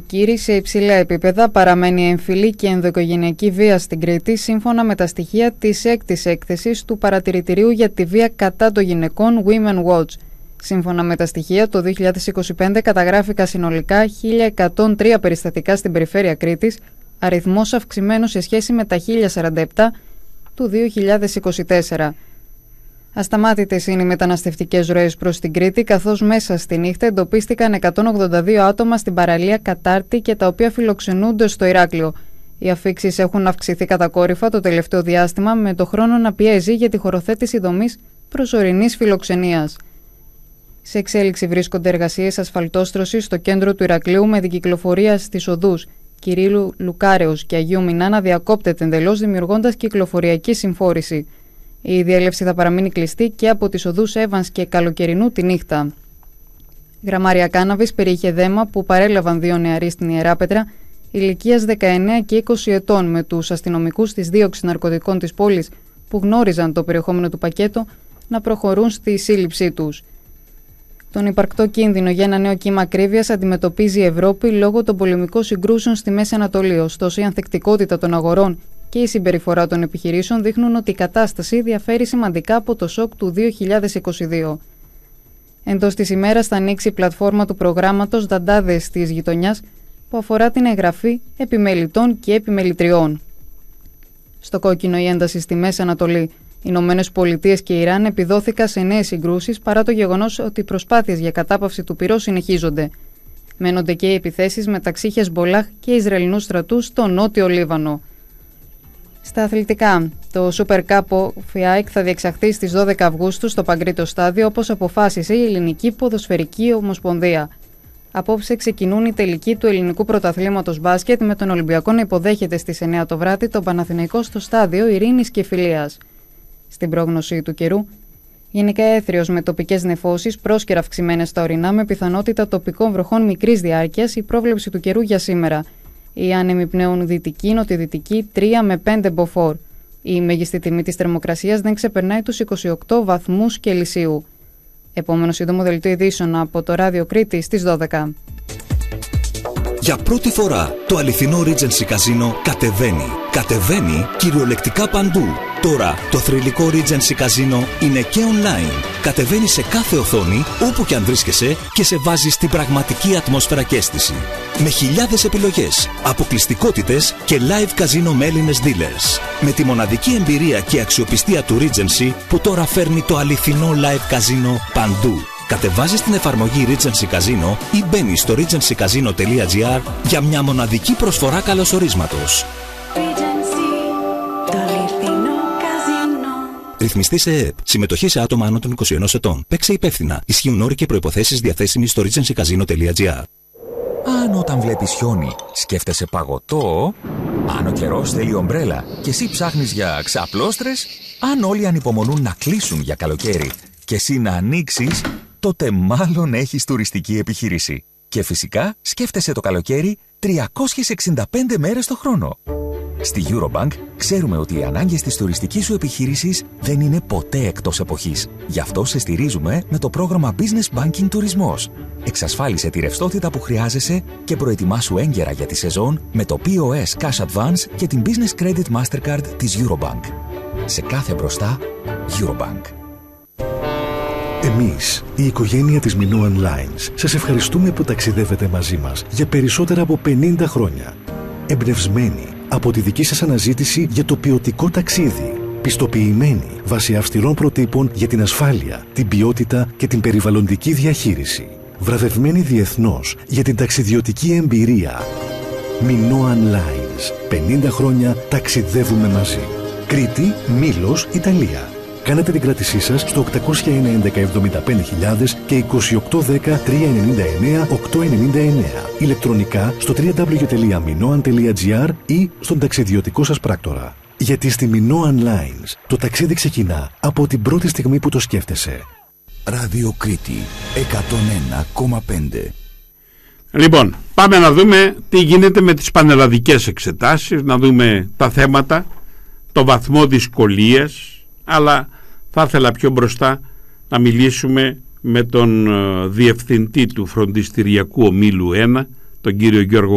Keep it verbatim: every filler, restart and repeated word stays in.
νοικοκύρη σε υψηλά επίπεδα, παραμένει εμφυλή και ενδοοικογενειακή βία στην Κρήτη, σύμφωνα με τα στοιχεία της έκτης έκθεσης του Παρατηρητηρίου για τη Βία κατά των Γυναικών Women Watch. Σύμφωνα με τα στοιχεία, το δύο χιλιάδες είκοσι πέντε καταγράφηκαν συνολικά χίλια εκατόν τρία περιστατικά στην περιφέρεια Κρήτης, αριθμός αυξημένος σε σχέση με τα χίλια σαράντα επτά του δύο χιλιάδες είκοσι τέσσερα. Ασταμάτητες είναι οι μεταναστευτικές ροές προς την Κρήτη, καθώς μέσα στη νύχτα εντοπίστηκαν εκατόν ογδόντα δύο άτομα στην παραλία Κατάρτη και τα οποία φιλοξενούνται στο Ηράκλειο. Οι αφίξεις έχουν αυξηθεί κατακόρυφα το τελευταίο διάστημα, με το χρόνο να πιέζει για τη χωροθέτηση δομής προσωρινής φιλοξενίας. Σε εξέλιξη βρίσκονται εργασίες ασφαλτόστρωσης στο κέντρο του Ηρακλείου, με την κυκλοφορία στις οδούς Κυρίλου Λουκάρεως και Αγίου Μινά να διακόπτεται εντελώς, δημιουργώντας κυκλοφοριακή συμφόρηση. Η διέλευση θα παραμείνει κλειστή και από τις οδούς Εύανς και Καλοκαιρινού τη νύχτα. Γραμμάρια κάναβης περιείχε δέμα που παρέλαβαν δύο νεαροί στην Ιεράπετρα, ηλικίας δεκαεννέα και είκοσι ετών, με τους αστυνομικούς της δίωξης ναρκωτικών της πόλης, που γνώριζαν το περιεχόμενο του πακέτο, να προχωρούν στη σύλληψή τους. Τον υπαρκτό κίνδυνο για ένα νέο κύμα ακρίβειας αντιμετωπίζει η Ευρώπη λόγω των πολεμικών συγκρούσεων στη Μέση Ανατολή. Ωστόσο, η ανθεκτικότητα των αγορών και η συμπεριφορά των επιχειρήσεων δείχνουν ότι η κατάσταση διαφέρει σημαντικά από το σοκ του δύο χιλιάδες είκοσι δύο. Εντός της ημέρας θα ανοίξει η πλατφόρμα του προγράμματος Δαντάδες της Γειτονιάς, που αφορά την εγγραφή επιμελητών και επιμελητριών. Στο κόκκινο η ένταση στη Μέση Ανατολή. Οι Ηνωμένες Πολιτείες και Ιράν επιδόθηκαν σε νέες συγκρούσεις, παρά το γεγονός ότι οι προσπάθειες για κατάπαυση του πυρός συνεχίζονται. Μένονται και οι επιθέσεις μεταξύ Χεσμπολάχ και Ισραηλινού στρατού στο νότιο Λίβανο. Στα αθλητικά, το Super Cup of ΑΕΚ θα διεξαχθεί στις δώδεκα Αυγούστου στο Παγκρίτο Στάδιο, όπως αποφάσισε η Ελληνική Ποδοσφαιρική Ομοσπονδία. Απόψε ξεκινούν οι τελικοί του ελληνικού πρωταθλήματος μπάσκετ, με τον Ολυμπιακό να υποδέχεται στις εννέα το βράδυ τον Παναθηναϊκό στο στάδιο Ειρήνης και Φιλίας. Στην πρόγνωση του καιρού, γενικά έθριος με τοπικές νεφώσεις, πρόσκαιρα αυξημένες στα ορεινά, με πιθανότητα τοπικών βροχών μικρής διάρκειας, η πρόβλεψη του καιρού για σήμερα. Οι άνεμοι πνέουν δυτική, νοτιοδυτική, τρία με πέντε μποφόρ. Η μέγιστη τιμή της θερμοκρασίας δεν ξεπερνάει τους είκοσι οκτώ βαθμούς Κελσίου. Επόμενο σύντομο δελτίο ειδήσεων από το Ράδιο Κρήτη στις δώδεκα. Για πρώτη φορά το αληθινό Regency Casino κατεβαίνει. Κατεβαίνει κυριολεκτικά παντού. Τώρα το θρυλικό Regency Casino είναι και online. Κατεβαίνει σε κάθε οθόνη, όπου και αν βρίσκεσαι, και σε βάζει στην πραγματική ατμόσφαιρα και αίσθηση. Με χιλιάδες επιλογές, αποκλειστικότητες και live casino με Έλληνες dealers. Με τη μοναδική εμπειρία και αξιοπιστία του Regency, που τώρα φέρνει το αληθινό live casino παντού. Κατεβάζεις την εφαρμογή Regency Casino ή μπαίνεις στο regency casino τελεία gr για μια μοναδική προσφορά καλωσορίσματος. Ρυθμιστή σε ΕΕΠ. Συμμετοχή σε άτομα άνω των είκοσι ενός ετών. Παίξε υπεύθυνα. Ισχύουν όροι και προϋποθέσεις διαθέσιμοι στο regency casino τελεία gr. Αν όταν βλέπεις χιόνι σκέφτεσαι παγωτό, αν ο καιρός θέλει ομπρέλα και εσύ ψάχνεις για ξαπλώστρες, αν όλοι ανυπομονούν να κλείσουν για καλοκαίρι και εσύ να ανοίξεις, τότε μάλλον έχεις τουριστική επιχείρηση. Και φυσικά σκέφτεσαι το καλοκαίρι τριακόσιες εξήντα πέντε μέρες το χρόνο. Στη Eurobank ξέρουμε ότι οι ανάγκες της τουριστικής σου επιχείρησης δεν είναι ποτέ εκτός εποχής. Γι' αυτό σε στηρίζουμε με το πρόγραμμα Business Banking Τουρισμός. Εξασφάλισε τη ρευστότητα που χρειάζεσαι και προετοιμάσου έγκαιρα για τη σεζόν με το πι ο ες Cash Advance και την Business Credit Mastercard της Eurobank. Σε κάθε μπροστά, Eurobank. Εμείς, η οικογένεια της Minoan Lines, σας ευχαριστούμε που ταξιδεύετε μαζί μας για περισσότερα από πενήντα χρόνια. Εμπνευσμένοι από τη δική σας αναζήτηση για το ποιοτικό ταξίδι. Πιστοποιημένοι βάσει αυστηρών προτύπων για την ασφάλεια, την ποιότητα και την περιβαλλοντική διαχείριση. Βραβευμένοι διεθνώς για την ταξιδιωτική εμπειρία. Minoan Lines. πενήντα χρόνια ταξιδεύουμε μαζί. Κρήτη, Μήλος, Ιταλία. Κάνετε την κράτησή σας στο οκτακόσια ένα έντεκα εβδομήντα πέντε χιλιάδες και είκοσι οκτώ δέκα τριακόσια ενενήντα εννέα οκτακόσια ενενήντα εννέα. Ηλεκτρονικά στο double-u double-u double-u τελεία minoan τελεία gr ή στον ταξιδιωτικό σας πράκτορα. Γιατί στη Minoan Lines το ταξίδι ξεκινά από την πρώτη στιγμή που το σκέφτεσαι. Ράδιο Κρήτη εκατόν ένα κόμμα πέντε. Λοιπόν, πάμε να δούμε τι γίνεται με τις πανελλαδικές εξετάσεις, να δούμε τα θέματα, το βαθμό δυσκολίας, αλλά θα ήθελα πιο μπροστά να μιλήσουμε με τον διευθυντή του φροντιστηριακού ομίλου ένα, τον κύριο Γιώργο